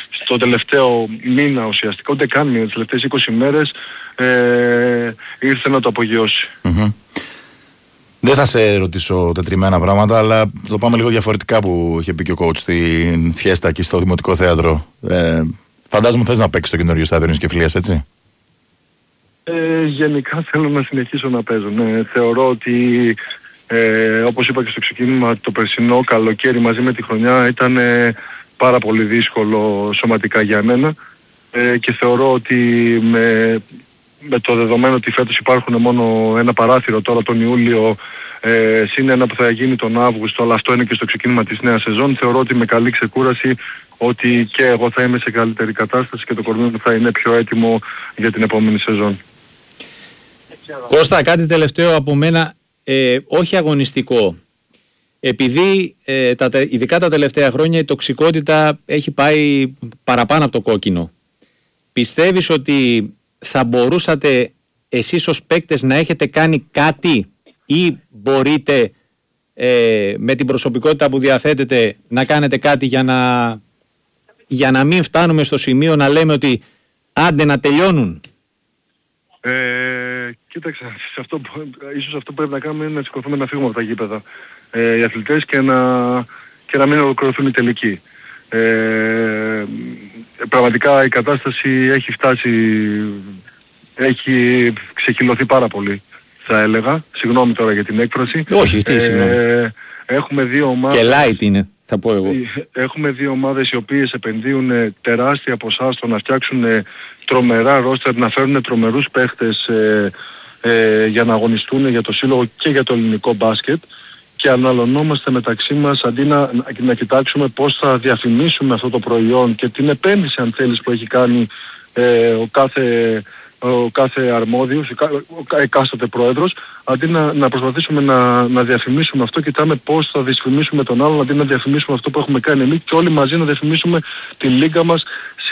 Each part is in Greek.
στο τελευταίο μήνα ουσιαστικά, ούτε καν μήνα, τις τελευταίες 20 μέρες ήρθε να το απογειώσει. Δεν θα σε ρωτήσω τετριμμένα πράγματα, αλλά το πάμε λίγο διαφορετικά που είχε πει και ο coach στην Φιέστα εκεί στο Δημοτικό Θέατρο. Φαντάζομαι θες να παίξεις στο καινούριο στάδιο Νέας Κεφλίας, έτσι? Γενικά θέλω να συνεχίσω να παίζω. Ναι. Θεωρώ ότι όπως είπα και στο ξεκίνημα, το περσινό καλοκαίρι μαζί με τη χρονιά ήταν πάρα πολύ δύσκολο σωματικά για μένα και θεωρώ ότι με το δεδομένο ότι φέτος υπάρχουν μόνο ένα παράθυρο τώρα τον Ιούλιο συν ένα που θα γίνει τον Αύγουστο, αλλά αυτό είναι και στο ξεκίνημα της νέας σεζόν, θεωρώ ότι με καλή ξεκούραση ότι και εγώ θα είμαι σε καλύτερη κατάσταση και το κορμί μου θα είναι πιο έτοιμο για την επόμενη σεζόν. Κώστα, κάτι τελευταίο από μένα, όχι αγωνιστικό. Επειδή ειδικά τα τελευταία χρόνια η τοξικότητα έχει πάει παραπάνω από το κόκκινο, πιστεύεις ότι θα μπορούσατε εσείς ως παίκτες να έχετε κάνει κάτι ή μπορείτε με την προσωπικότητα που διαθέτετε να κάνετε κάτι για να μην φτάνουμε στο σημείο να λέμε ότι άντε να τελειώνουν? Κοίταξε, ίσως αυτό που πρέπει να κάνουμε είναι να σηκωθούμε να φύγουμε από τα γήπεδα οι αθλητές και να μην ολοκληρωθούν οι τελικοί. Πραγματικά η κατάσταση έχει ξεχυλωθεί πάρα πολύ, θα έλεγα. Συγγνώμη τώρα για την έκφραση. Όχι, τι συγγνώμη. Έχουμε δύο ομάδες. Και light είναι, θα πω εγώ. Έχουμε δύο ομάδες οι οποίες επενδύουν τεράστια ποσά στο να φτιάξουν τρομερά ρόστερ, να φέρουν τρομερούς παίχτες για να αγωνιστούν για το σύλλογο και για το ελληνικό μπάσκετ. Και αναλωνόμαστε μεταξύ μας αντί να κοιτάξουμε πώς θα διαφημίσουμε αυτό το προϊόν και την επένδυση, αν θέλεις, που έχει κάνει ο κάθε αρμόδιος, ο εκάστοτε πρόεδρος, αντί να προσπαθήσουμε να διαφημίσουμε αυτό, κοιτάμε πώς θα διαφημίσουμε τον άλλον, αντί να διαφημίσουμε αυτό που έχουμε κάνει εμείς και όλοι μαζί να διαφημίσουμε την λίγα μας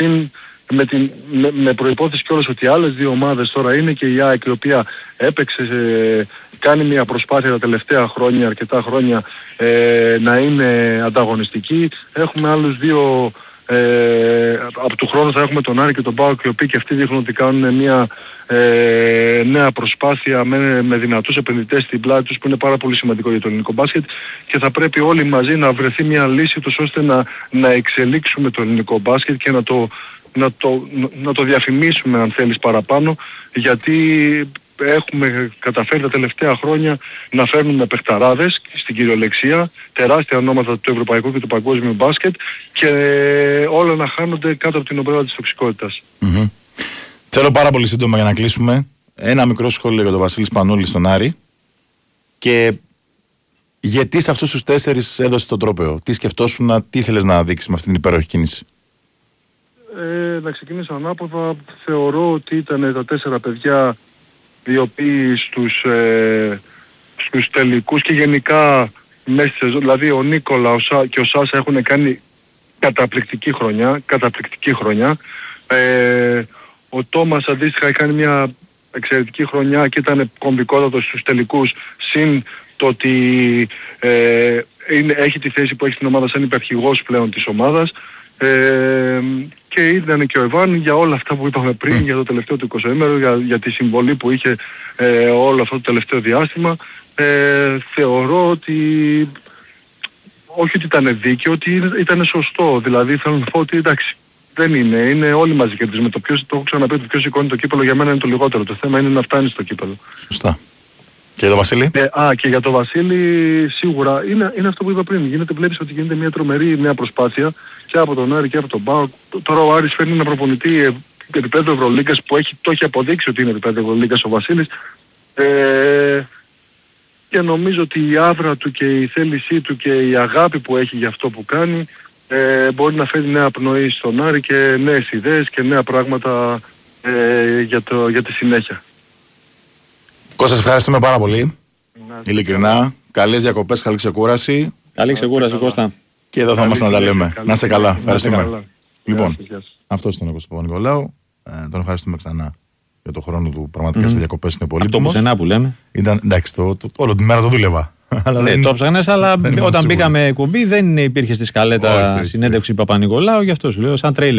με προϋπόθεση κιόλας ότι άλλες δύο ομάδες τώρα είναι και η ΑΕΚ, η οποία έπαιξε, κάνει μια προσπάθεια τα τελευταία χρόνια, αρκετά χρόνια, να είναι ανταγωνιστική. Έχουμε άλλους δύο, από του χρόνου θα έχουμε τον Άρη και τον ΠΑΟΚ, οι οποίοι και αυτοί δείχνουν ότι κάνουν μια νέα προσπάθεια με δυνατούς επενδυτές στην πλάτη τους, που είναι πάρα πολύ σημαντικό για το ελληνικό μπάσκετ, και θα πρέπει όλοι μαζί να βρεθεί μια λύση τους ώστε να εξελίξουμε το ελληνικό μπάσκετ και να το διαφημίσουμε, αν θέλεις, παραπάνω, γιατί έχουμε καταφέρει τα τελευταία χρόνια να φέρνουμε παιχταράδες στην κυριολεξία, τεράστια ονόματα του ευρωπαϊκού και του παγκόσμιου μπάσκετ, και όλα να χάνονται κάτω από την ομπρέλα της τοξικότητας. Θέλω πάρα πολύ σύντομα για να κλείσουμε ένα μικρό σχόλιο για τον Βασίλη Σπανούλη στον Άρη και γιατί σε αυτούς τους 4 έδωσε το τρόπαιο. Τι σκεφτόσουν, τι ήθελες να δείξεις με αυτή την υπέροχη κίνηση? Να ξεκινήσω ανάποδα. Θεωρώ ότι ήταν τα 4 παιδιά οι οποίοι στους τελικούς και γενικά μέσα στη σεζόν, δηλαδή ο Νίκολα και ο Σάσα έχουν κάνει καταπληκτική χρονιά. Ο Τόμας αντίστοιχα έχει κάνει μια εξαιρετική χρονιά και ήταν κομβικότατος στους τελικούς, συν το ότι έχει τη θέση που έχει στην ομάδα σαν υπερχηγός πλέον της ομάδας. Και ήταν και ο Ιβάν για όλα αυτά που είπαμε πριν, για το τελευταίο του 20ημερο, για τη συμβολή που είχε όλο αυτό το τελευταίο διάστημα. Θεωρώ ότι όχι ότι ήταν δίκαιο, ότι ήταν σωστό. Δηλαδή θέλω να πω ότι εντάξει, δεν είναι όλοι μαζί κερδίζουμε. Το έχω ξαναπεί, το ποιος σηκώνει το κύπελο για μένα είναι το λιγότερο. Το θέμα είναι να φτάνει στο κύπελο. Σωστά. Και για τον Βασίλη? Και για τον Βασίλη σίγουρα είναι αυτό που είπα πριν. Βλέπεις ότι γίνεται μια τρομερή νέα προσπάθεια και από τον Άρη και από τον ΠΑΟΚ. Τώρα ο Άρης φέρνει ένα προπονητή επίπεδο Ευρωλίγκας που το έχει αποδείξει ότι είναι επίπεδο Ευρωλίγκας ο Βασίλης. Και νομίζω ότι η άβρα του και η θέλησή του και η αγάπη που έχει για αυτό που κάνει μπορεί να φέρει νέα πνοή στον Άρη και νέες ιδέες και νέα πράγματα για τη συνέχεια. Κώστα, σας ευχαριστούμε πάρα πολύ. Ειλικρινά. Καλές διακοπές, καλή ξεκούραση. Καλή ξεκούραση, Κώστα. Και εδώ θα είμαστε να τα λέμε. Να είσαι καλά. Ευχαριστούμε. Λοιπόν, αυτός ήταν ο Κώστας Παπα-Νικολάου. Τον ευχαριστούμε ξανά για τον χρόνο του. Πραγματικά σε διακοπές είναι πολύ. Αυτό πουθενά που λέμε. Εντάξει, όλη τη μέρα το δούλευα. Το ψάχνες, αλλά όταν μπήκαμε κουμπί δεν υπήρχε στη σκαλέτα συνέντευξη Παπα-Νικολάου, γι' αυτό σου λέω σαν τρέιλερ.